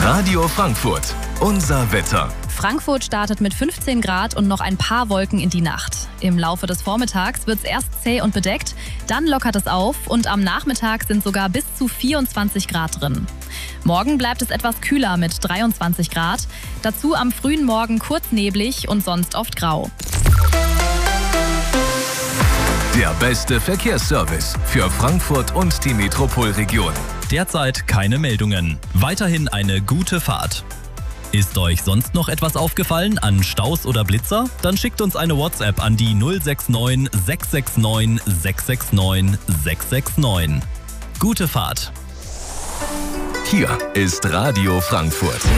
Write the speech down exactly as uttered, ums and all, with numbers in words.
Radio Frankfurt, unser Wetter. Frankfurt startet mit fünfzehn Grad und noch ein paar Wolken in die Nacht. Im Laufe des Vormittags wird es erst zäh und bedeckt, dann lockert es auf und am Nachmittag sind sogar bis zu vierundzwanzig Grad drin. Morgen bleibt es etwas kühler mit dreiundzwanzig Grad. Dazu am frühen Morgen kurz neblig und sonst oft grau. Der beste Verkehrsservice für Frankfurt und die Metropolregion. Derzeit keine Meldungen. Weiterhin eine gute Fahrt. Ist euch sonst noch etwas aufgefallen an Staus oder Blitzer? Dann schickt uns eine WhatsApp an die null sechs neun sechs sechs neun sechs sechs neun sechs sechs neun. Gute Fahrt. Hier ist Radio Frankfurt.